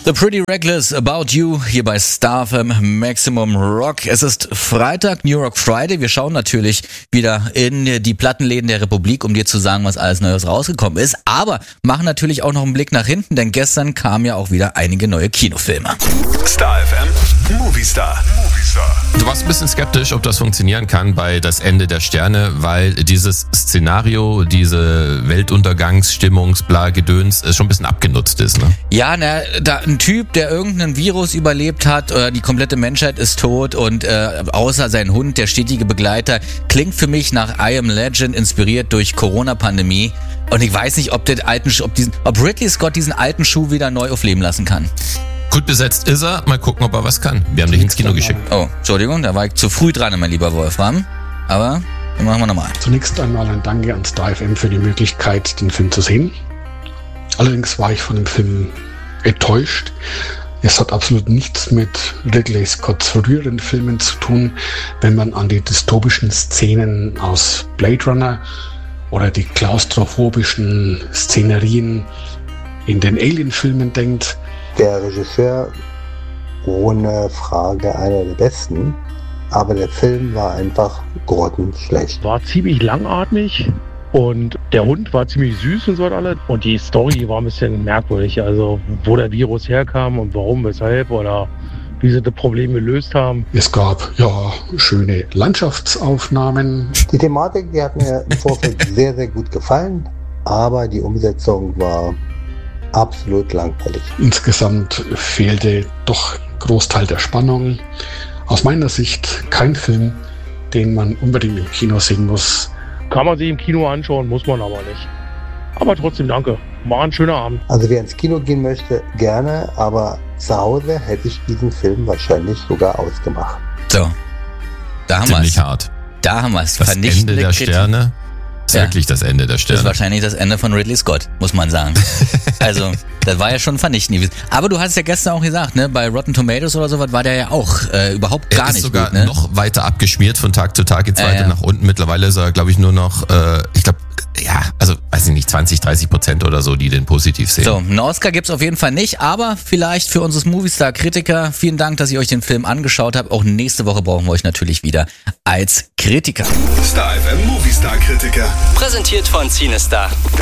The Pretty Reckless About You hier bei Star FM Maximum Rock. Es ist Freitag, New Rock Friday. Wir schauen natürlich wieder in die Plattenläden der Republik, um dir zu sagen, was alles Neues rausgekommen ist. Aber machen natürlich auch noch einen Blick nach hinten, denn gestern kamen ja auch wieder einige neue Kinofilme. Star FM Movie Star. Du warst ein bisschen skeptisch, ob das funktionieren kann bei Das Ende der Sterne, weil dieses Szenario, diese Weltuntergangsstimmungsbla-Gedöns schon ein bisschen abgenutzt ist, ne? Ja, da ein Typ, der irgendeinen Virus überlebt hat, die komplette Menschheit ist tot und außer sein Hund, der stetige Begleiter, klingt für mich nach I Am Legend, inspiriert durch Corona-Pandemie. Und ich weiß nicht, ob Ridley Scott diesen alten Schuh wieder neu aufleben lassen kann. Gut besetzt ist er. Mal gucken, ob er was kann. Wir haben dich ins Kino geschickt. Oh, Entschuldigung, da war ich zu früh dran, mein lieber Wolfram. Aber dann machen wir nochmal. Zunächst einmal ein Danke an Star FM für die Möglichkeit, den Film zu sehen. Allerdings war ich von dem Film enttäuscht. Es hat absolut nichts mit Ridley Scotts früheren Filmen zu tun, wenn man an die dystopischen Szenen aus Blade Runner oder die klaustrophobischen Szenerien in den Alien-Filmen denkt. Der Regisseur, ohne Frage einer der besten, aber der Film war einfach grottenschlecht. War ziemlich langatmig und der Hund war ziemlich süß und so was alles. Und die Story war ein bisschen merkwürdig, also wo der Virus herkam und warum, weshalb oder wie sie das Problem gelöst haben. Es gab ja schöne Landschaftsaufnahmen. Die Thematik, die hat mir im Vorfeld sehr, sehr gut gefallen, aber die Umsetzung war absolut langweilig. Insgesamt fehlte doch ein Großteil der Spannung. Aus meiner Sicht kein Film, den man unbedingt im Kino sehen muss. Kann man sich im Kino anschauen, muss man aber nicht. Aber trotzdem danke. War ein schöner Abend. Also wer ins Kino gehen möchte, gerne, aber zu Hause hätte ich diesen Film wahrscheinlich sogar ausgemacht. So, da haben wir es. Ziemlich hart. Da haben wir es. Das Ende der Sterne. Ist wirklich das Ende der Sterne. Das ist wahrscheinlich das Ende von Ridley Scott, muss man sagen. Also, das war ja schon vernichtend. Aber du hast ja gestern auch gesagt, ne, bei Rotten Tomatoes oder sowas war der ja auch überhaupt gar nicht gut. Er ist sogar noch weiter abgeschmiert von Tag zu Tag, geht's weiter nach unten. Mittlerweile ist er, glaube ich, nur noch, weiß ich nicht, 20-30% oder so, die den positiv sehen. So, einen Oscar gibt's auf jeden Fall nicht, aber vielleicht für uns Movistar-Kritiker. Vielen Dank, dass ihr euch den Film angeschaut habt. Auch nächste Woche brauchen wir euch natürlich wieder als Kritiker. Star FM Movistar-Kritiker. Präsentiert von Cinestar.